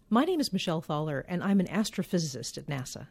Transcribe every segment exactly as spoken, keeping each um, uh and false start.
My name is Michelle Thaller, and I'm an astrophysicist at NASA.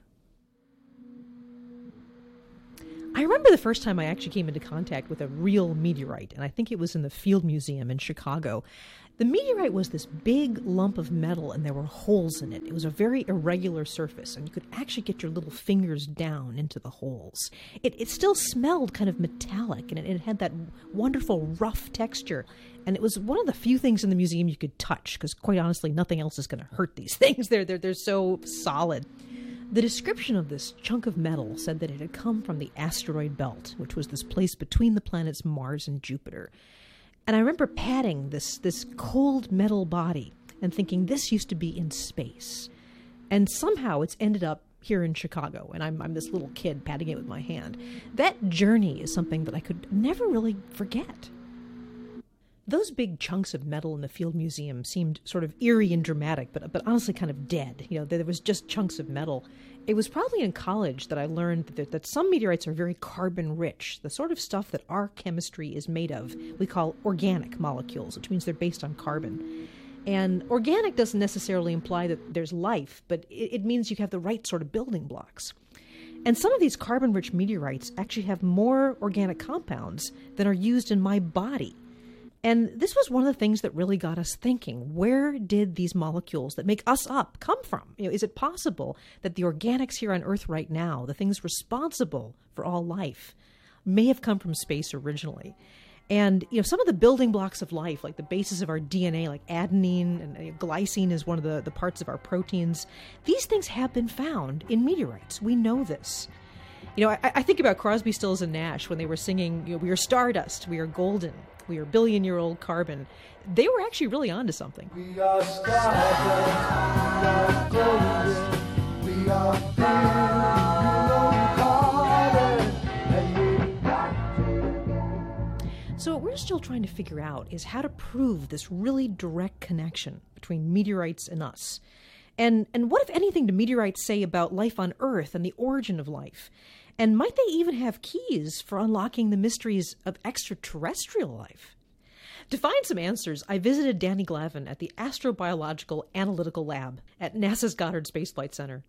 I remember the first time I actually came into contact with a real meteorite, and I think it was in the Field Museum in Chicago. The meteorite was this big lump of metal, and there were holes in it. It was a very irregular surface, and you could actually get your little fingers down into the holes. It, it still smelled kind of metallic, and it, it had that wonderful rough texture. And it was one of the few things in the museum you could touch, because quite honestly, nothing else is going to hurt these things. They're, they're, they're so solid. The description of this chunk of metal said that it had come from the asteroid belt, which was this place between the planets Mars and Jupiter. And I remember patting this, this cold metal body and thinking this used to be in space. And somehow it's ended up here in Chicago, and I'm, I'm this little kid patting it with my hand. That journey is something that I could never really forget. Those big chunks of metal in the Field Museum seemed sort of eerie and dramatic, but but honestly kind of dead. You know, there was just chunks of metal. It was probably in college that I learned that, that some meteorites are very carbon-rich, the sort of stuff that our chemistry is made of. We call organic molecules, which means they're based on carbon. And organic doesn't necessarily imply that there's life, but it, it means you have the right sort of building blocks. And some of these carbon-rich meteorites actually have more organic compounds than are used in my body. And this was one of the things that really got us thinking, where did these molecules that make us up come from? You know, is it possible that the organics here on Earth right now, the things responsible for all life, may have come from space originally? And you know, some of the building blocks of life, like the basis of our D N A, like adenine and uh, glycine is one of the, the parts of our proteins, these things have been found in meteorites. We know this. You know, I, I think about Crosby, Stills, and Nash when they were singing, you know, we are stardust, we are golden, we are billion-year-old carbon. They were actually really onto something. We are stardust, we are golden, we are billion-year-old carbon, and we got to. So what we're still trying to figure out is how to prove this really direct connection between meteorites and us. And and what, if anything, do meteorites say about life on Earth and the origin of life? And might they even have keys for unlocking the mysteries of extraterrestrial life? To find some answers, I visited Danny Glavin at the Astrobiological Analytical Lab at NASA's Goddard Space Flight Center.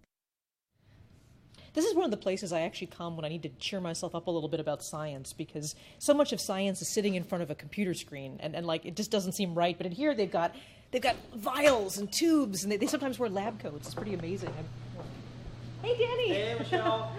This is one of the places I actually come when I need to cheer myself up a little bit about science, because so much of science is sitting in front of a computer screen, and, and like it just doesn't seem right. But in here they've got they've got vials and tubes, and they, they sometimes wear lab coats. It's pretty amazing. I'm... Hey, Danny. Hey, Michelle.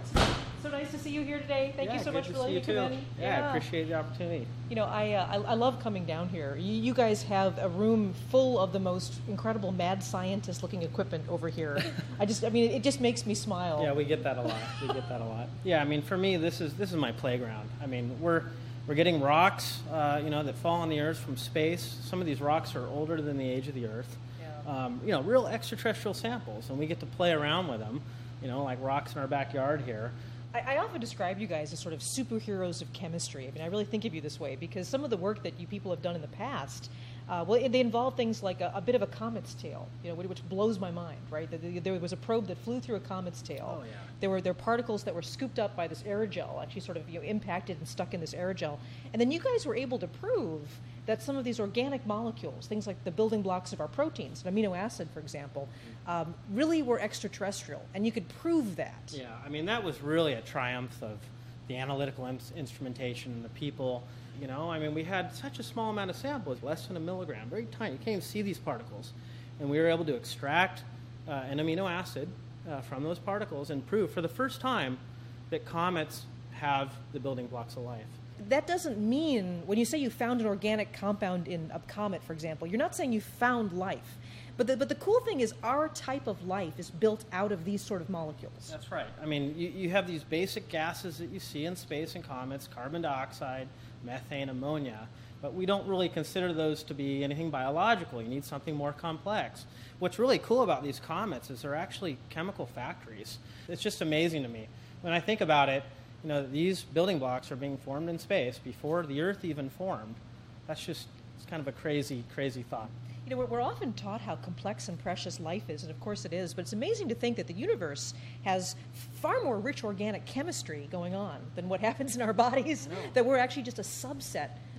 So nice to see you here today. Thank yeah, you so much to for letting me see come you in. Yeah, yeah, I appreciate the opportunity. You know, I, uh, I I love coming down here. You, you guys have a room full of the most incredible mad scientist-looking equipment over here. I just, I mean, it just makes me smile. Yeah, we get that a lot. We get that a lot. Yeah, I mean, for me, this is this is my playground. I mean, we're we're getting rocks, uh, you know, that fall on the Earth from space. Some of these rocks are older than the age of the Earth. Yeah. Um, you know, real extraterrestrial samples, and we get to play around with them. You know, like rocks in our backyard here. I, I often describe you guys as sort of superheroes of chemistry. I mean, I really think of you this way because some of the work that you people have done in the past, uh, well, they involve things like a, a bit of a comet's tail, you know, which blows my mind, right? There was a probe that flew through a comet's tail. Oh, yeah. There were there were particles that were scooped up by this aerogel, actually sort of you know, impacted and stuck in this aerogel. And then you guys were able to prove that some of these organic molecules, things like the building blocks of our proteins, an amino acid, for example, um, really were extraterrestrial, and you could prove that. Yeah, I mean, that was really a triumph of the analytical in- instrumentation and the people. You know, I mean, we had such a small amount of samples, less than a milligram, very tiny. You can't even see these particles. And we were able to extract uh, an amino acid uh, from those particles and prove for the first time that comets have the building blocks of life. That doesn't mean, when you say you found an organic compound in a comet, for example, you're not saying you found life. But the, but the cool thing is our type of life is built out of these sort of molecules. That's right. I mean, you, you have these basic gases that you see in space and comets, carbon dioxide, methane, ammonia, but we don't really consider those to be anything biological. You need something more complex. What's really cool about these comets is they're actually chemical factories. It's just amazing to me. When I think about it, you know, these building blocks are being formed in space before the Earth even formed. That's just, it's kind of a crazy, crazy thought. You know, we're often taught how complex and precious life is, and of course it is, but it's amazing to think that the universe has far more rich organic chemistry going on than what happens in our bodies, that we're actually just a subset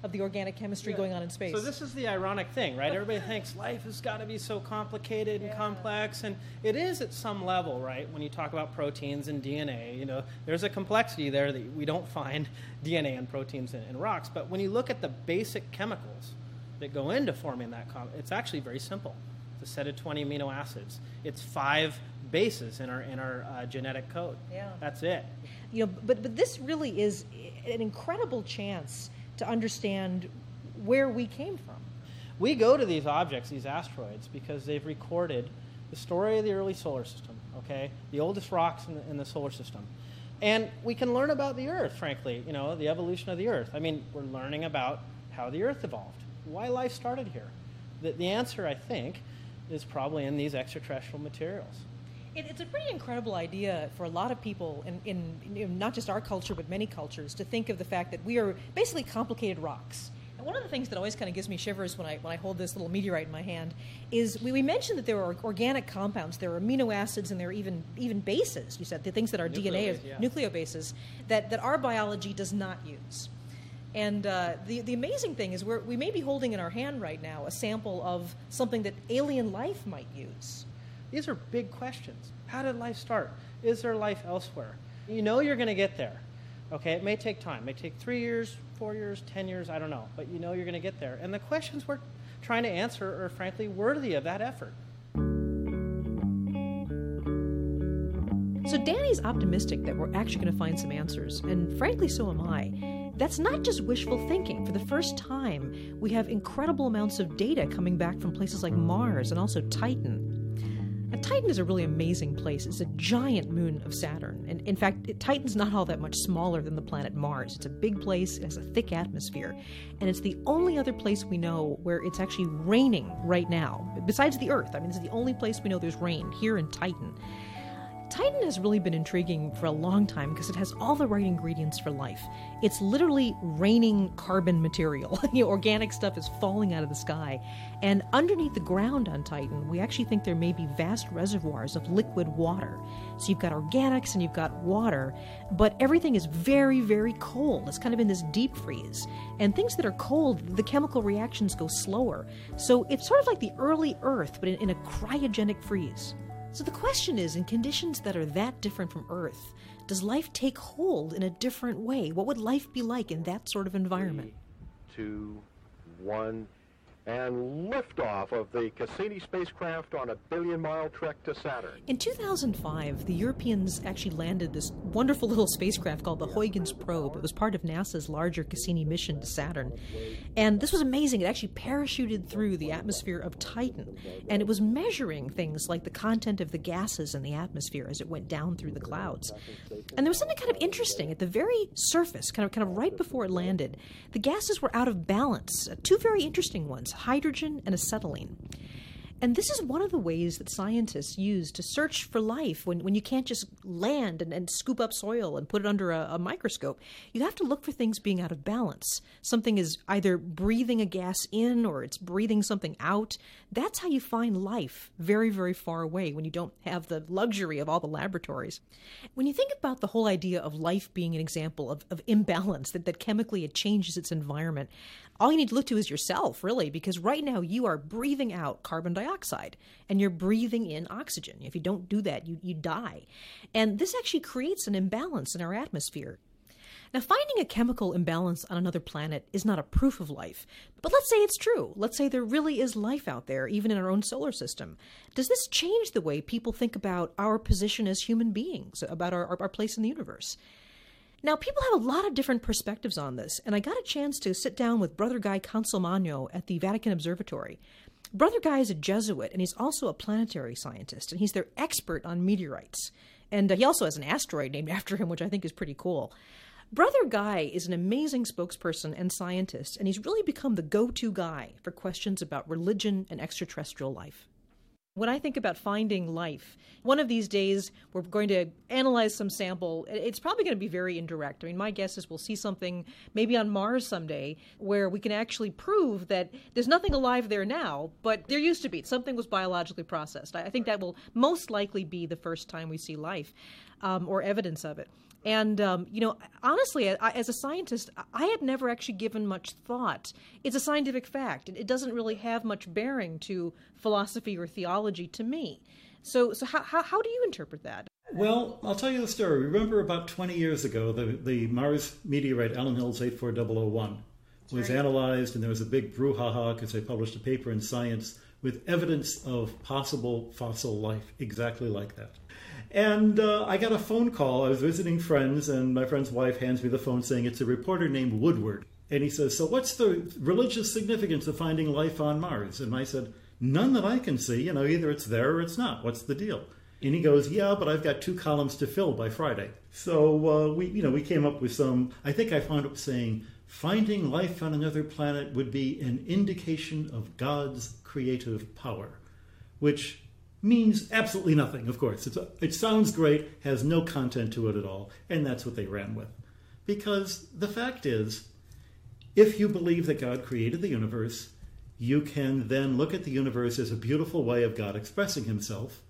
of the organic chemistry going on in space. So this is the ironic thing, right? Everybody thinks life has got to be so complicated and Yeah. complex, and it is at some level, right? When you talk about proteins and D N A, you know, there's a complexity there that we don't find D N A and proteins in, in rocks. But when you look at the basic chemicals that go into forming that, com- it's actually very simple. It's a set of twenty amino acids. It's five bases in our in our uh, genetic code. Yeah. That's it. You know, but but this really is an incredible chance to understand where we came from. We go to these objects, these asteroids, because they've recorded the story of the early solar system, okay? The oldest rocks in the, in the solar system. And we can learn about the Earth, frankly, you know, the evolution of the Earth. I mean, we're learning about how the Earth evolved, why life started here. The, the answer, I think, is probably in these extraterrestrial materials. It, it's a pretty incredible idea for a lot of people, in, in, in not just our culture, but many cultures, to think of the fact that we are basically complicated rocks. And one of the things that always kind of gives me shivers when I when I hold this little meteorite in my hand is we, we mentioned that there are organic compounds, there are amino acids, and there are even even bases. You said the things that our D N A is Nucleobases, yeah. nucleobases that, that our biology does not use. And uh, the the amazing thing is we're, we may be holding in our hand right now a sample of something that alien life might use. These are big questions. How did life start? Is there life elsewhere? You know you're going to get there. Okay, it may take time. It may take three years, four years, ten years, I don't know. But you know you're going to get there. And the questions we're trying to answer are, frankly, worthy of that effort. So Danny's optimistic that we're actually going to find some answers, and frankly, so am I. That's not just wishful thinking. For the first time, we have incredible amounts of data coming back from places like Mars and also Titan. Now, Titan is a really amazing place. It's a giant moon of Saturn. And in fact, it, Titan's not all that much smaller than the planet Mars. It's a big place, it has a thick atmosphere, and it's the only other place we know where it's actually raining right now, besides the Earth. I mean, this is the only place we know there's rain, here in Titan. Titan has really been intriguing for a long time because it has all the right ingredients for life. It's literally raining carbon material. You know, organic stuff is falling out of the sky. And underneath the ground on Titan, we actually think there may be vast reservoirs of liquid water. So you've got organics and you've got water, but everything is very, very cold. It's kind of in this deep freeze. And things that are cold, the chemical reactions go slower. So it's sort of like the early Earth, but in, in a cryogenic freeze. So the question is, in conditions that are that different from Earth, does life take hold in a different way? What would life be like in that sort of environment? Three, two, one, and liftoff of the Cassini spacecraft on a billion-mile trek to Saturn. In two thousand five, the Europeans actually landed this wonderful little spacecraft called the Huygens probe. It was part of NASA's larger Cassini mission to Saturn. And this was amazing. It actually parachuted through the atmosphere of Titan. And it was measuring things like the content of the gases in the atmosphere as it went down through the clouds. And there was something kind of interesting. At the very surface, kind of, kind of right before it landed, the gases were out of balance. Uh, two very interesting ones. Hydrogen and acetylene. And this is one of the ways that scientists use to search for life when, when you can't just land and, and scoop up soil and put it under a, a microscope. You have to look for things being out of balance. Something is either breathing a gas in or it's breathing something out. That's how you find life very, very far away when you don't have the luxury of all the laboratories. When you think about the whole idea of life being an example of, of imbalance, that, that chemically it changes its environment, all you need to look to is yourself, really, because right now you are breathing out carbon dioxide and you're breathing in oxygen. If you don't do that, you, you die. And this actually creates an imbalance in our atmosphere. Now, finding a chemical imbalance on another planet is not a proof of life. But let's say it's true. Let's say there really is life out there, even in our own solar system. Does this change the way people think about our position as human beings, about our, our, our place in the universe? Now, people have a lot of different perspectives on this, and I got a chance to sit down with Brother Guy Consolmagno at the Vatican Observatory. Brother Guy is a Jesuit, and he's also a planetary scientist, and he's their expert on meteorites. And uh, he also has an asteroid named after him, which I think is pretty cool. Brother Guy is an amazing spokesperson and scientist, and he's really become the go-to guy for questions about religion and extraterrestrial life. When I think about finding life, one of these days we're going to analyze some sample. It's probably going to be very indirect. I mean, my guess is we'll see something maybe on Mars someday where we can actually prove that there's nothing alive there now, but there used to be. Something was biologically processed. I think that will most likely be the first time we see life um, or evidence of it. And, um, you know, honestly, I, as a scientist, I had never actually given much thought. It's a scientific fact. It, it doesn't really have much bearing to philosophy or theology to me. So so how, how, how do you interpret that? Well, I'll tell you the story. Remember about twenty years ago, the, the Mars meteorite Allen Hills eight four zero zero one was right. analyzed, and there was a big brouhaha because they published a paper in Science with evidence of possible fossil life exactly like that. And uh, I got a phone call. I was visiting friends, and my friend's wife hands me the phone saying it's a reporter named Woodward. And he says, so what's the religious significance of finding life on Mars? And I said, none that I can see. You know, either it's there or it's not. What's the deal? And he goes, yeah, but I've got two columns to fill by Friday. So uh, we, you know, we came up with some, I think I found up saying, finding life on another planet would be an indication of God's creative power, which means absolutely nothing, of course. It's a, it sounds great, has no content to it at all, and that's what they ran with. Because the fact is, if you believe that God created the universe, you can then look at the universe as a beautiful way of God expressing himself,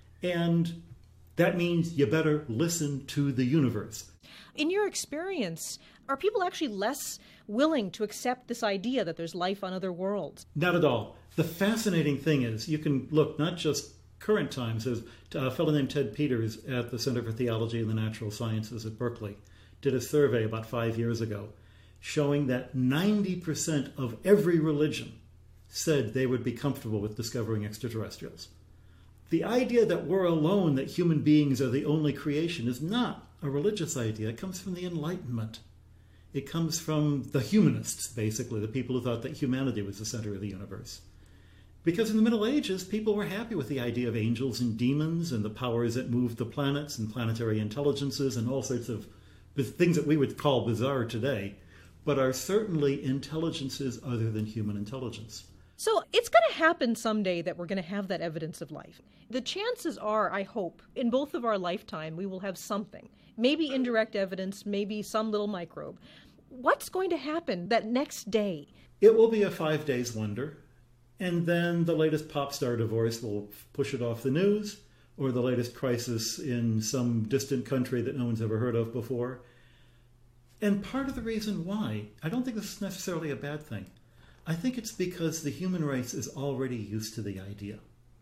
and that means you better listen to the universe. In your experience, are people actually less willing to accept this idea that there's life on other worlds? Not at all. The fascinating thing is, you can look not just current times. There's a fellow named Ted Peters at the Center for Theology and the Natural Sciences at Berkeley did a survey about five years ago showing that ninety percent of every religion said they would be comfortable with discovering extraterrestrials. The idea that we're alone, that human beings are the only creation, is not a religious idea. It comes from the Enlightenment. It comes from the humanists, basically, the people who thought that humanity was the center of the universe. Because in the Middle Ages, people were happy with the idea of angels and demons and the powers that moved the planets and planetary intelligences and all sorts of things that we would call bizarre today, but are certainly intelligences other than human intelligence. So it's going to happen someday that we're going to have that evidence of life. The chances are, I hope, in both of our lifetime, we will have something. Maybe indirect evidence, maybe some little microbe. What's going to happen that next day? It will be a five days wonder. And then the latest pop star divorce will push it off the news, or the latest crisis in some distant country that no one's ever heard of before. And part of the reason why, I don't think this is necessarily a bad thing. I think it's because the human race is already used to the idea.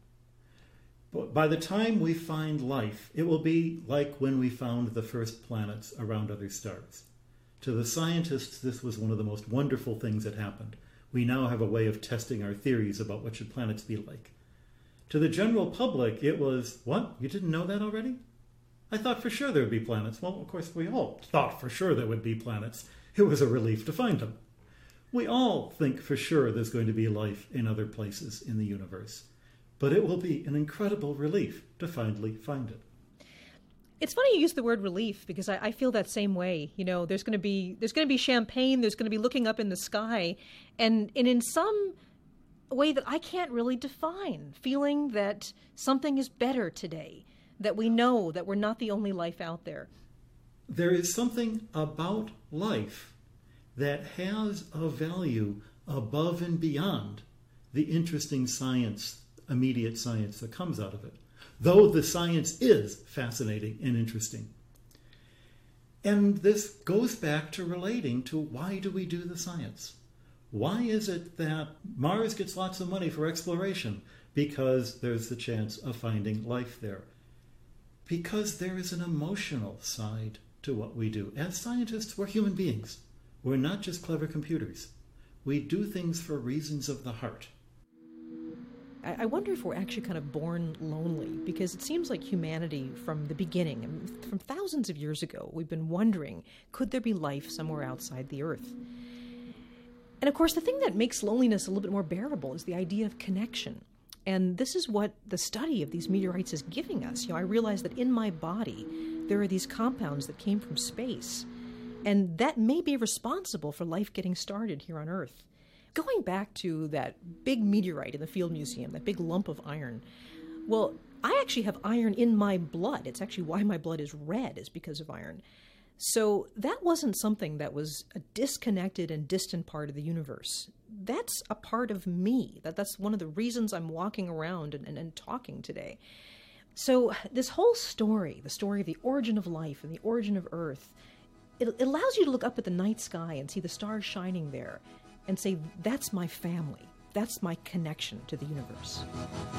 But by the time we find life, it will be like when we found the first planets around other stars. To the scientists, this was one of the most wonderful things that happened. We now have a way of testing our theories about what should planets be like. To the general public, it was, what? You didn't know that already? I thought for sure there would be planets. Well, of course, we all thought for sure there would be planets. It was a relief to find them. We all think for sure there's going to be life in other places in the universe. But it will be an incredible relief to finally find it. It's funny you use the word relief, because I, I feel that same way. You know, there's going to be there's going to be champagne. There's going to be looking up in the sky, and and in some way that I can't really define, feeling that something is better today, that we know that we're not the only life out there. There is something about life that has a value above and beyond the interesting science, immediate science that comes out of it. Though the science is fascinating and interesting. And this goes back to relating to why do we do the science? Why is it that Mars gets lots of money for exploration? Because there's the chance of finding life there. Because there is an emotional side to what we do. As scientists, we're human beings. We're not just clever computers. We do things for reasons of the heart. I wonder if we're actually kind of born lonely, because it seems like humanity from the beginning, from thousands of years ago, we've been wondering, could there be life somewhere outside the Earth? And of course, the thing that makes loneliness a little bit more bearable is the idea of connection. And this is what the study of these meteorites is giving us. You know, I realize that in my body, there are these compounds that came from space, and that may be responsible for life getting started here on Earth. Going back to that big meteorite in the Field Museum, that big lump of iron, well, I actually have iron in my blood. It's actually why my blood is red, is because of iron. So that wasn't something that was a disconnected and distant part of the universe. That's a part of me. That, that's one of the reasons I'm walking around and, and, and talking today. So this whole story, the story of the origin of life and the origin of Earth, it, it allows you to look up at the night sky and see the stars shining there and say, that's my family. That's my connection to the universe.